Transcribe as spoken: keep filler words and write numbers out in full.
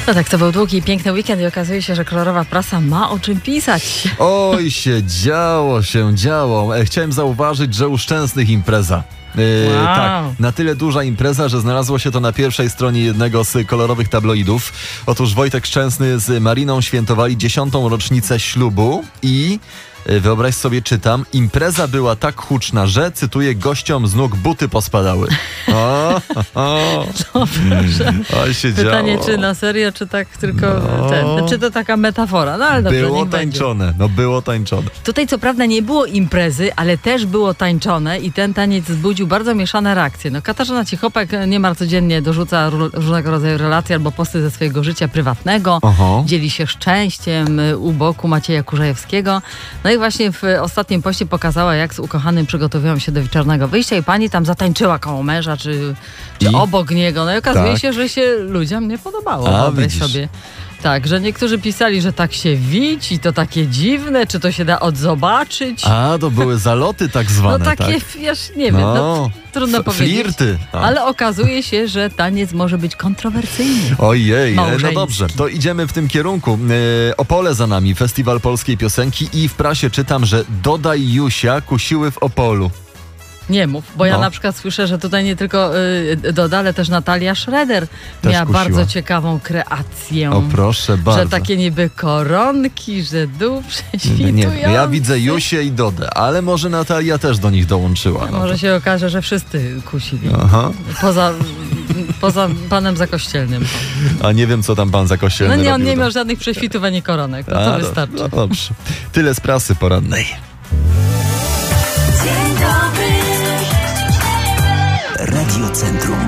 No tak, to był długi i piękny weekend i okazuje się, że kolorowa prasa ma o czym pisać. Oj, się działo, się działo. E, Chciałem zauważyć, że u Szczęsnych impreza. Yy, Wow. Tak, na tyle duża impreza, że znalazło się to na pierwszej stronie jednego z kolorowych tabloidów. Otóż Wojtek Szczęsny z Mariną świętowali dziesiątą rocznicę ślubu i yy, wyobraź sobie, czytam, impreza była tak huczna, że, cytuję, gościom z nóg buty pospadały. O, o, No proszę. o się Pytanie, działo. czy na serio, czy tak tylko No. ten, czy to taka metafora, no ale dobrze, Było niech będzie. tańczone, no było tańczone. Tutaj co prawda nie było imprezy, ale też było tańczone i ten taniec wzbudził bardzo mieszane reakcje. No Katarzyna Cichopek niemal codziennie dorzuca ró- różnego rodzaju relacje albo posty ze swojego życia prywatnego. Oho. Dzieli się szczęściem y, u boku Macieja Kurzajewskiego. No i właśnie w ostatnim poście pokazała, jak z ukochanym przygotowują się do wieczornego wyjścia i pani tam zatańczyła koło męża, czy, czy I? obok niego. No i okazuje Tak. się, że się ludziom nie podobało. A, Wyobraź widzisz. sobie. Tak, że niektórzy pisali, że tak się wić i to takie dziwne, czy to się da odzobaczyć. A, to były zaloty tak No zwane, takie, tak? wiesz, nie wiem, no, trudno f- powiedzieć. Flirty. A. Ale okazuje się, że taniec może być kontrowersyjny. Ojej, e, no Małżeński. dobrze, to idziemy w tym kierunku. E, Opole za nami, Festiwal Polskiej Piosenki i w prasie czytam, że Dodaj Jusia kusiły w Opolu. Nie mów, bo ja No. na przykład słyszę, że tutaj nie tylko y, Doda, ale też Natalia Schroeder Też miała kusiła. bardzo ciekawą kreację. O proszę bardzo. Że takie niby koronki, że dół prześwitują. Nie, ja widzę Jusię i Dodę, ale może Natalia też do nich dołączyła. No Może to- się okaże, że wszyscy kusili. Aha. Poza, poza panem Zakościelnym. A nie wiem, co tam pan Zakościelny No nie, on robił, nie no. miał żadnych prześwitów ani koronek. No A, to no, wystarczy. No dobrze. Tyle z prasy porannej. Radio Centrum.